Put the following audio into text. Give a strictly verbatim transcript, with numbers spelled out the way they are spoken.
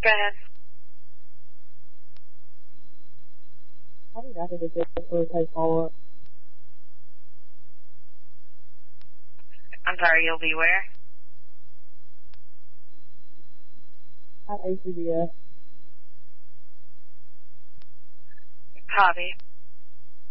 Go ahead. How did I get a good for a type follow-up? I'm sorry, you'll be where? At A C B S. Copy.